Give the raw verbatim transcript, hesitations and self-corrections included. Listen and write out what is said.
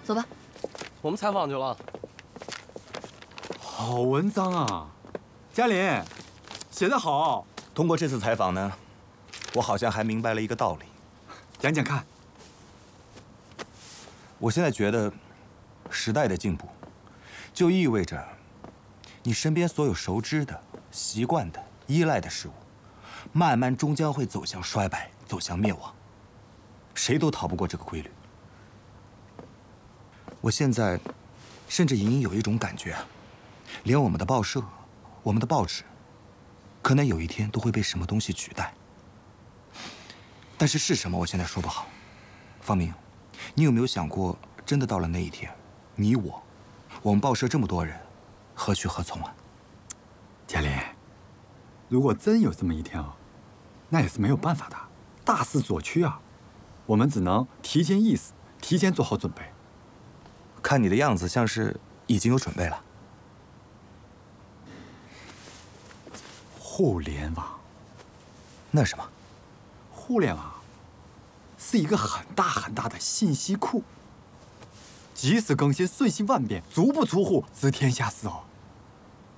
走吧。 我们采访去了。 好文章啊，嘉林，写得好。 通过这次采访呢，我好像还明白了一个道理。 讲讲看。 我现在觉得，时代的进步，就意味着，你身边所有熟知的、习惯的、依赖的事物，慢慢终将会走向衰败，走向灭亡。谁都逃不过这个规律。我现在，甚至隐隐有一种感觉，连我们的报社、我们的报纸，可能有一天都会被什么东西取代。但是是什么，我现在说不好。方明，你有没有想过，真的到了那一天，你我，我们报社这么多人，何去何从啊？ 嘉林，如果真有这么一天啊，那也是没有办法的，大势所趋啊，我们只能提前意识，提前做好准备。 看你的样子，像是已经有准备了。 互联网， 那是什么？ 互联网是一个很大很大的信息库，即时更新，瞬息万变，足不出户知天下事哦。